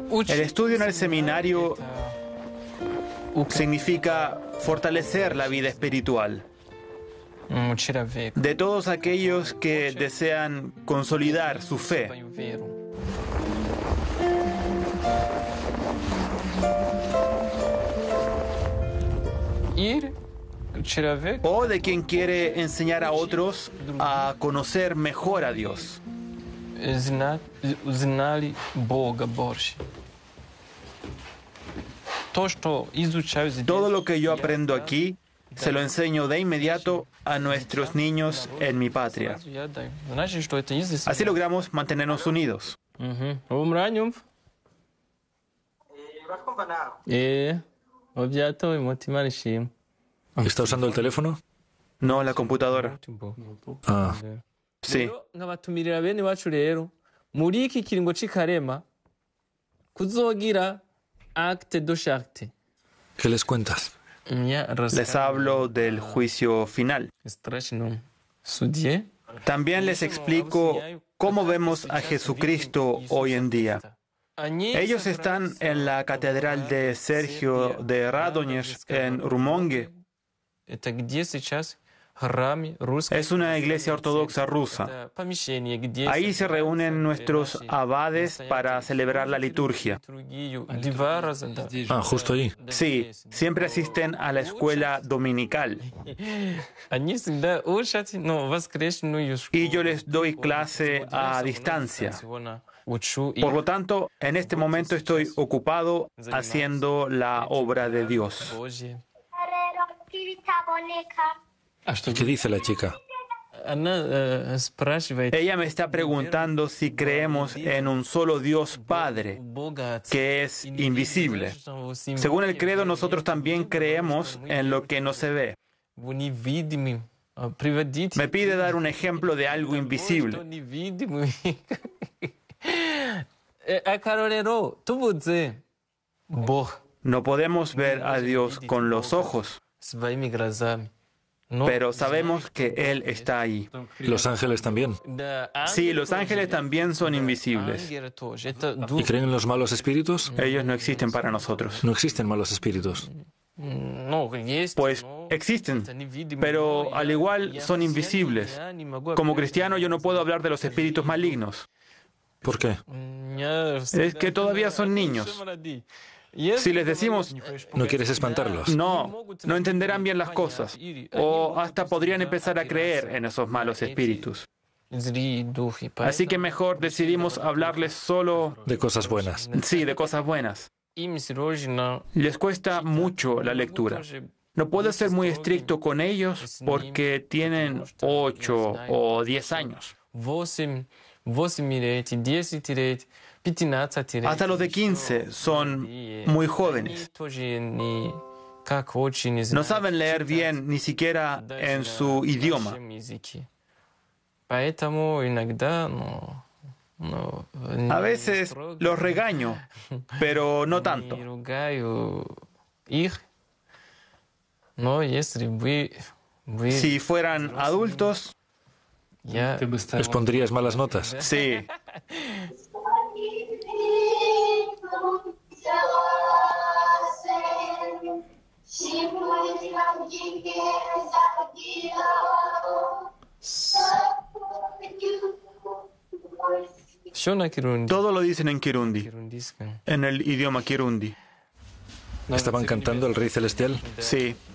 El estudio en el seminario significa fortalecer la vida espiritual de todos aquellos que desean consolidar su fe. O de quien quiere enseñar a otros a conocer mejor a Dios. Todo lo que yo aprendo aquí se lo enseño de inmediato a nuestros niños en mi patria. Así logramos mantenernos unidos. ¿Está usando el teléfono? No, la computadora. Ah. Sí. ¿Qué les cuentas? Les hablo del juicio final. También les explico cómo vemos a Jesucristo hoy en día. Ellos están en la catedral de Sergio de Radonezh en Rumonge. Es una iglesia ortodoxa rusa. Ahí se reúnen nuestros abades para celebrar la liturgia. Ah, justo ahí. Sí, siempre asisten a la escuela dominical. Y yo les doy clase a distancia. Por lo tanto, en este momento estoy ocupado haciendo la obra de Dios. ¿Qué dice la chica? Ella me está preguntando si creemos en un solo Dios Padre, que es invisible. Según el credo, nosotros también creemos en lo que no se ve. Me pide dar un ejemplo de algo invisible. No podemos ver a Dios con los ojos, pero sabemos que Él está ahí. ¿Los ángeles también? Sí, los ángeles también son invisibles. ¿Y creen en los malos espíritus? Ellos no existen para nosotros. No existen malos espíritus. Pues existen, pero al igual son invisibles. Como cristiano yo no puedo hablar de los espíritus malignos. ¿Por qué? Es que todavía son niños. Si les decimos, ¿No quieres espantarlos? no entenderán bien las cosas, o hasta podrían empezar a creer en esos malos espíritus. Así que mejor decidimos hablarles solo, De cosas buenas. sí, de cosas buenas. Les cuesta mucho la lectura. No puedo ser muy estricto con ellos porque tienen 8 o 10 años. Hasta los de 15 son muy jóvenes. No saben leer bien ni siquiera en su idioma. A veces los regaño, pero no tanto. Si fueran adultos, ¿Les pondrías malas notas? sí. Todo lo dicen en Kirundi, en el idioma Kirundi. ¿Estaban cantando el Rey Celestial? Sí.